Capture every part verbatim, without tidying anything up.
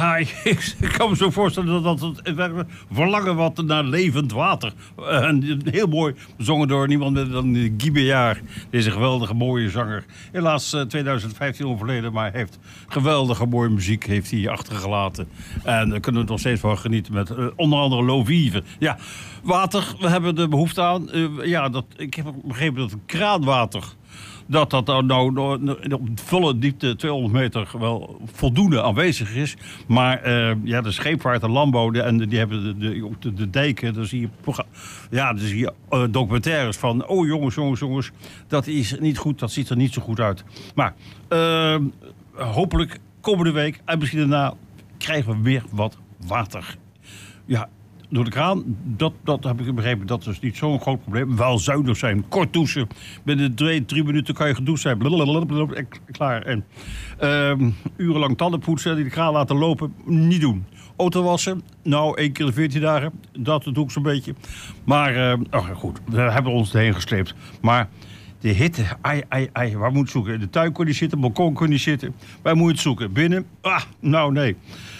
Ja, ik, ik kan me zo voorstellen dat het werkelijk verlangen wat naar levend water. Uh, en heel mooi bezongen door niemand minder dan Guy Béard. Deze geweldige mooie zanger. Helaas uh, twintig vijftien overleden, maar heeft geweldige mooie muziek heeft hij achtergelaten. En daar kunnen we nog steeds van genieten met uh, onder andere L'eau vive. Ja, water, we hebben de behoefte aan. Uh, ja, dat, ik heb begrepen dat kraanwater... dat dat nou, nou op volle diepte tweehonderd meter wel voldoende aanwezig is. Maar uh, ja, de scheepvaart en landbouw en die hebben de, de, de, de dijken, daar zie je, ja, daar zie je uh, documentaires van, oh jongens, jongens, jongens, dat is niet goed, dat ziet er niet zo goed uit. Maar uh, hopelijk komende week en misschien daarna krijgen we weer wat water. Ja, door de kraan, dat, dat heb ik begrepen, dat is niet zo'n groot probleem. Wel zuinig zijn, kort douchen. Binnen twee, drie minuten kan je gedoucht zijn. Blablabla, en klaar. En uh, urenlang tanden poetsen, die de kraan laten lopen, niet doen. Auto wassen, nou, één keer de veertien dagen, dat doe ik zo'n beetje. Maar, uh, oh, goed, we hebben ons erheen gesleept. Maar de hitte, ai, ai, ai, waar moet je het zoeken? In de tuin kon je zitten, balkon kon je zitten. Waar moet je het zoeken? Binnen? Ah, nou, nee.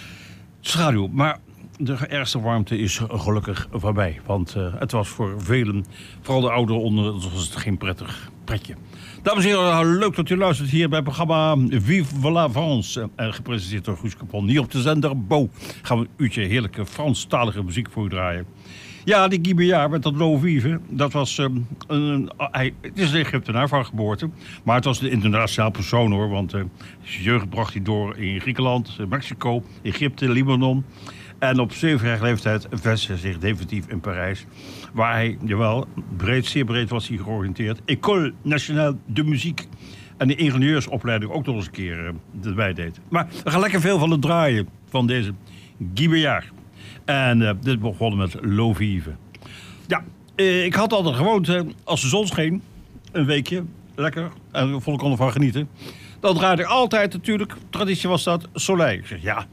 Schaduw, maar... de ergste warmte is gelukkig voorbij. Want uh, het was voor velen, vooral de ouderen onder, was het geen prettig pretje. Dames en heren, leuk dat u luistert hier bij het programma Vive la France. Uh, gepresenteerd door Guus Capon. Hier op de zender Bo gaan we een uurtje heerlijke Franstalige muziek voor u draaien. Ja, die Guy Béard met dat L'eau vive, dat was um, een, hij, het is een Egyptenaar van geboorte, maar het was een internationaal persoon hoor, want uh, zijn jeugd bracht hij door in Griekenland, Mexico, Egypte, Libanon. En op zevenjarige leeftijd vestigde hij zich definitief in Parijs. Waar hij, jawel, breed, zeer breed was hij georiënteerd. École Nationale de Musique. En de ingenieursopleiding ook nog eens een keer uh, erbij deed. Maar we gaan lekker veel van het draaien van deze Guy Béard. En uh, dit begon met L'eau vive. Ja, uh, ik had altijd gewoond, uh, als de zon scheen, een weekje, lekker. En daar vond ik ervan genieten. Dan draaide ik altijd natuurlijk, traditie was dat, Soleil. Ik zeg, ja...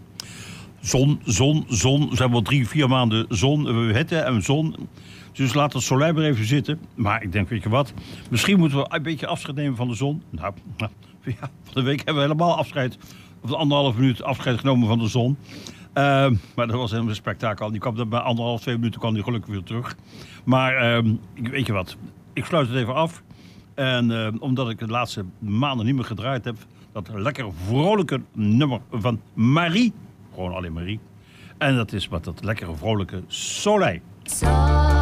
Zon, zon, zon. We hebben al drie, vier maanden zon, hitte en zon. Dus laat het Soleil maar even zitten. Maar ik denk, weet je wat? Misschien moeten we een beetje afscheid nemen van de zon. Nou, nou ja, van de week hebben we helemaal afscheid. Of de anderhalf minuut afscheid genomen van de zon. Uh, maar dat was een spektakel. Die kwam bij anderhalf, twee minuten kwam die gelukkig weer terug. Maar uh, weet je wat? Ik sluit het even af. En uh, omdat ik de laatste maanden niet meer gedraaid heb... dat lekker vrolijke nummer van Marie... gewoon alleen Marie. En dat is wat dat lekkere vrolijke Soleil.